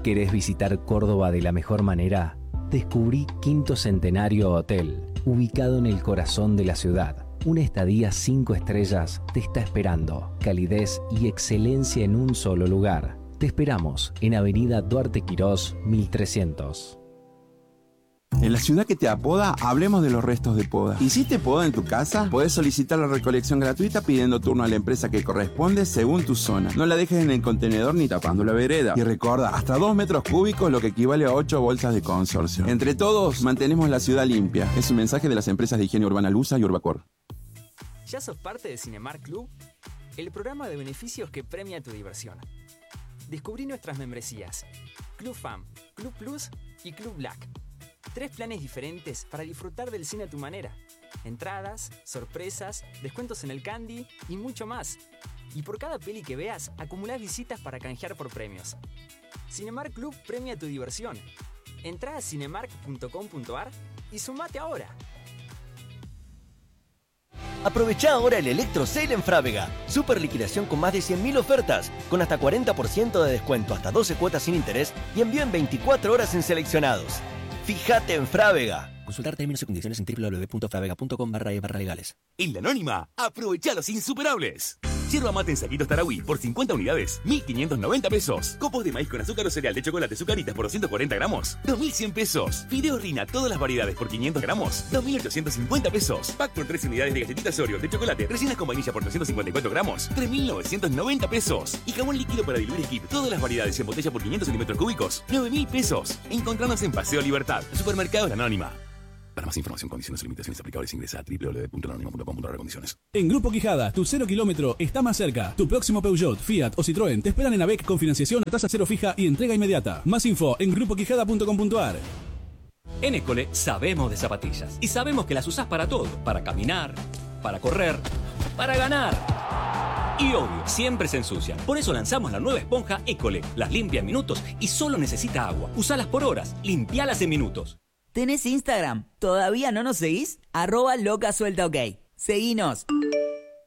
¿Querés visitar Córdoba de la mejor manera? Descubrí Quinto Centenario Hotel, ubicado en el corazón de la ciudad. Una estadía 5 estrellas te está esperando. Calidez y excelencia en un solo lugar. Te esperamos en Avenida Duarte Quirós, 1300. En la ciudad que te apoda, hablemos de los restos de poda. ¿Hiciste poda en tu casa? Podés solicitar la recolección gratuita pidiendo turno a la empresa que corresponde según tu zona. No la dejes en el contenedor ni tapando la vereda. Y recuerda, hasta 2 metros cúbicos, lo que equivale a 8 bolsas de consorcio. Entre todos, mantenemos la ciudad limpia. Es un mensaje de las empresas de higiene urbana Lusa y Urbacor. ¿Ya sos parte de Cinemark Club? El programa de beneficios que premia tu diversión. Descubrí nuestras membresías: Club Fam, Club Plus y Club Black. 3 planes diferentes para disfrutar del cine a tu manera. Entradas, sorpresas, descuentos en el candy y mucho más. Y por cada peli que veas, acumulás visitas para canjear por premios. Cinemark Club premia tu diversión. Entrá a cinemark.com.ar y sumate ahora. Aprovechá ahora el Electro Sale en Frávega. Super liquidación con más de 100.000 ofertas, con hasta 40% de descuento, hasta 12 cuotas sin interés y envío en 24 horas en seleccionados. Fíjate en Frávega. Consultar términos y condiciones en www.fravega.com/legales. En La Anónima, aprovecha los insuperables. Yerba mate en saquitos Tarahui por 50 unidades, 1.590 pesos. Copos de maíz con azúcar o cereal de chocolate Zucaritas por 240 gramos, 2.100 pesos. Fideos Rina, todas las variedades por 500 gramos, 2.850 pesos. Pack por 3 unidades de galletitas Oreo de chocolate, resinas con vainilla por 254 gramos, 3.990 pesos. Y jabón líquido para diluir Skip, todas las variedades en botella por 500 centímetros cúbicos, 9.000 pesos. Encontrarnos en Paseo Libertad, Supermercados La Anónima. Para más información, condiciones y limitaciones aplicables, ingresa a www.lanonima.com.ar. En Grupo Quijada, tu 0 kilómetro está más cerca. Tu próximo Peugeot, Fiat o Citroën te esperan en ABEC con financiación a tasa cero fija y entrega inmediata. Más info en grupoquijada.com.ar. En École sabemos de zapatillas y sabemos que las usás para todo. Para caminar, para correr, para ganar. Y obvio, siempre se ensucian. Por eso lanzamos la nueva esponja École. Las limpia en minutos y solo necesita agua. Usalas por horas, limpialas en minutos. ¿Tenés Instagram? ¿Todavía no nos seguís? @locasueltaok. Seguinos.